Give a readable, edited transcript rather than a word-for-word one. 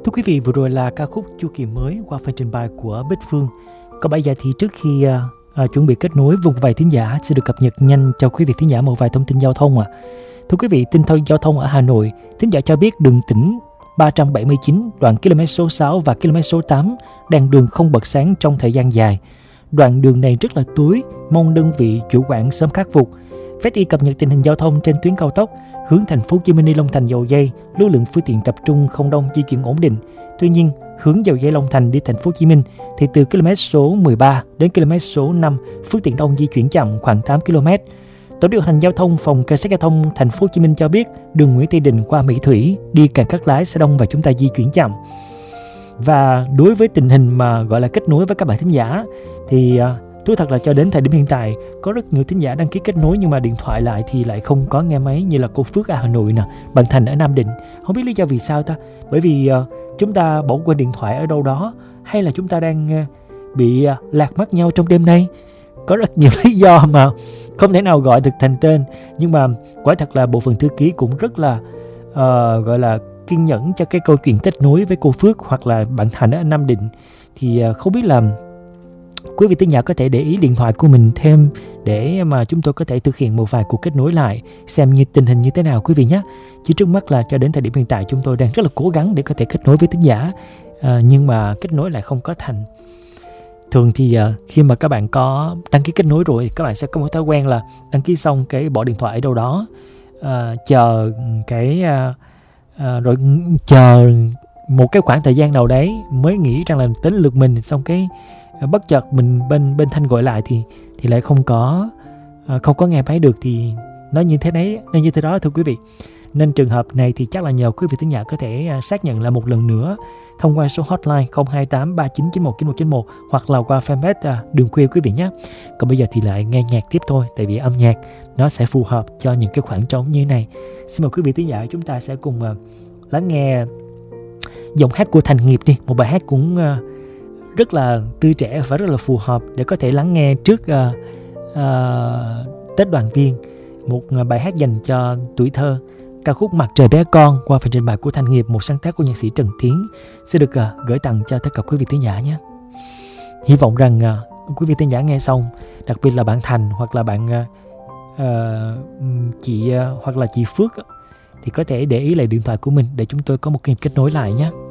Thưa quý vị, vừa rồi là ca khúc Chu Kỳ Mới qua phần trình bày của Bích Phương. Còn bây giờ thì trước khi chuẩn bị kết nối với một vài thính giả, sẽ được cập nhật nhanh cho quý vị thính giả một vài thông tin giao thông ạ. Thưa quý vị, tin thông giao thông ở Hà Nội, thính giả cho biết đường tỉnh 379 đoạn km số 6 và km số 8 đèn đường không bật sáng trong thời gian dài. Đoạn đường này rất là tối, mong đơn vị chủ quản sớm khắc phục. FETI cập nhật tình hình giao thông trên tuyến cao tốc hướng thành phố Hồ Chí Minh đi Long Thành Dầu Giây, lưu lượng phương tiện tập trung không đông, di chuyển ổn định. Tuy nhiên, hướng Dầu Giây Long Thành đi thành phố Hồ Chí Minh thì từ km số 13 đến km số 5, phương tiện đông di chuyển chậm khoảng 8 km. Tổ điều hành giao thông phòng cảnh sát giao thông thành phố Hồ Chí Minh cho biết đường Nguyễn Thị Định qua Mỹ Thủy đi Cảng Cát Lái sẽ đông và chúng ta di chuyển chậm. Và đối với tình hình mà gọi là kết nối với các bạn thính giả thì thú thật là cho đến thời điểm hiện tại có rất nhiều thính giả đăng ký kết nối nhưng mà điện thoại lại thì lại không có nghe máy, như là cô Phước ở Hà Nội nè, bạn Thành ở Nam Định. Không biết lý do vì sao ta? Bởi vì chúng ta bỏ quên điện thoại ở đâu đó, hay là chúng ta đang bị lạc mất nhau trong đêm nay? Có rất nhiều lý do mà không thể nào gọi được thành tên, nhưng mà quả thật là bộ phận thư ký cũng rất là gọi là kiên nhẫn cho cái câu chuyện kết nối với cô Phước hoặc là bạn Thành ở Nam Định. Thì không biết là quý vị thính giả có thể để ý điện thoại của mình thêm để mà chúng tôi có thể thực hiện một vài cuộc kết nối lại, xem như tình hình như thế nào quý vị nhé. Chứ trước mắt là cho đến thời điểm hiện tại chúng tôi đang rất là cố gắng để có thể kết nối với thính giả, nhưng mà kết nối lại không có thành. Thường thì khi mà các bạn có đăng ký kết nối rồi, các bạn sẽ có một thói quen là đăng ký xong cái bỏ điện thoại ở đâu đó, chờ cái rồi chờ một cái khoảng thời gian nào đấy mới nghĩ rằng là đến lượt mình, xong cái bất chợt mình bên Thanh gọi lại thì lại không có nghe máy được, thì nó như thế đó thưa quý vị. Nên trường hợp này thì chắc là nhờ quý vị thính giả có thể xác nhận lại một lần nữa thông qua số hotline 028 3991 9191 hoặc là qua fanpage Đường Khuya quý vị nhé. Còn bây giờ thì lại nghe nhạc tiếp thôi, tại vì âm nhạc nó sẽ phù hợp cho những cái khoảng trống như thế này. Xin mời quý vị thính giả chúng ta sẽ cùng lắng nghe giọng hát của Thành Nghiệp đi, một bài hát cũng rất là tươi trẻ và rất là phù hợp để có thể lắng nghe trước Tết Đoàn Viên, một bài hát dành cho tuổi thơ, ca khúc Mặt Trời Bé Con qua phần trình bày của Thành Nghiệp, một sáng tác của nhạc sĩ Trần Tiến, sẽ được gửi tặng cho tất cả quý vị thính giả nhé. Hy vọng rằng quý vị thính giả nghe xong, đặc biệt là bạn Thành hoặc là bạn chị hoặc là chị Phước thì có thể để ý lại điện thoại của mình để chúng tôi có một kênh kết nối lại nhé.